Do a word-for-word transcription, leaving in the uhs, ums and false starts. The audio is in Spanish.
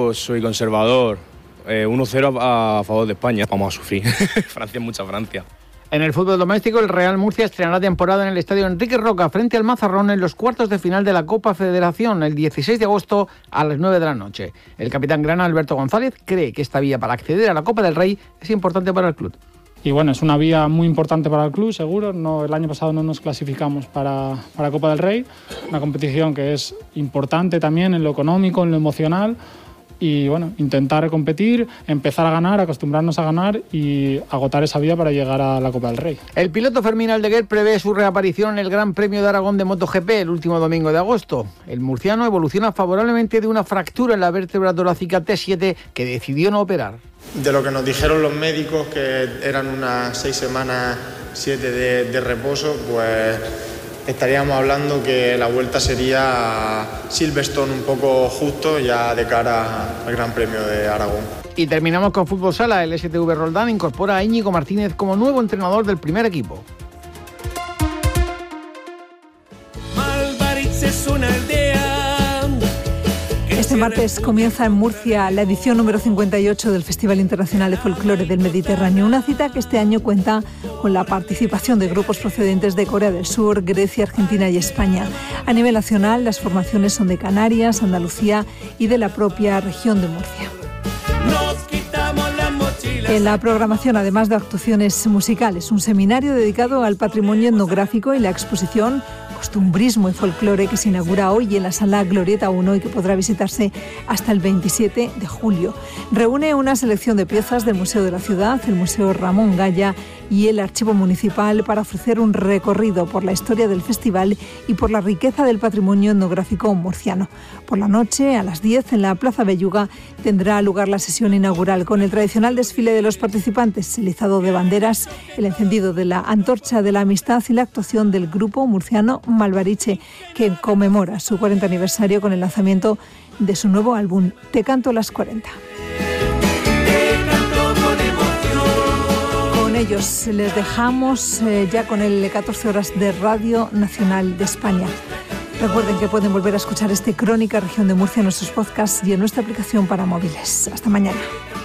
Yo soy conservador. Eh, uno cero a, a favor de España. Vamos a sufrir. Francia es mucha Francia. En el fútbol doméstico, el Real Murcia estrenará temporada en el estadio Enrique Roca frente al Mazarrón en los cuartos de final de la Copa Federación el dieciséis de agosto a las nueve de la noche. El capitán grana Alberto González cree que esta vía para acceder a la Copa del Rey es importante para el club. Y bueno, es una vía muy importante para el club, seguro. No, el año pasado no nos clasificamos para, para la Copa del Rey, una competición que es importante también en lo económico, en lo emocional. Y bueno, intentar competir, empezar a ganar, acostumbrarnos a ganar y agotar esa vía para llegar a la Copa del Rey. El piloto Fermín Aldeguer prevé su reaparición en el Gran Premio de Aragón de MotoGP el último domingo de agosto. El murciano evoluciona favorablemente de una fractura en la vértebra torácica T siete que decidió no operar. De lo que nos dijeron los médicos, que eran unas seis semanas, siete de, de reposo, pues estaríamos hablando que la vuelta sería Silverstone un poco justo ya de cara al Gran Premio de Aragón. Y terminamos con fútbol sala. El S T V Roldán incorpora a Íñigo Martínez como nuevo entrenador del primer equipo. Malvarich es una aldea. Este martes comienza en Murcia la edición número cincuenta y ocho del Festival Internacional de Folclore del Mediterráneo, una cita que este año cuenta con la participación de grupos procedentes de Corea del Sur, Grecia, Argentina y España. A nivel nacional, las formaciones son de Canarias, Andalucía y de la propia región de Murcia. En la programación, además de actuaciones musicales, un seminario dedicado al patrimonio etnográfico y la exposición Costumbrismo y Folclore, que se inaugura hoy en la Sala Glorieta uno y que podrá visitarse hasta el veintisiete de julio. Reúne una selección de piezas del Museo de la Ciudad, el Museo Ramón Gaya y el Archivo Municipal para ofrecer un recorrido por la historia del festival y por la riqueza del patrimonio etnográfico murciano. Por la noche, a las diez, en la Plaza Belluga, tendrá lugar la sesión inaugural con el tradicional desfile de los participantes, el izado de banderas, el encendido de la antorcha de la amistad y la actuación del grupo murciano Malvariche, que conmemora su cuarenta aniversario con el lanzamiento de su nuevo álbum Te canto las cuarenta. Con ellos les dejamos eh, ya con el catorce horas de Radio Nacional de España. Recuerden que pueden volver a escuchar este Crónica Región de Murcia en nuestros podcasts y en nuestra aplicación para móviles. Hasta mañana.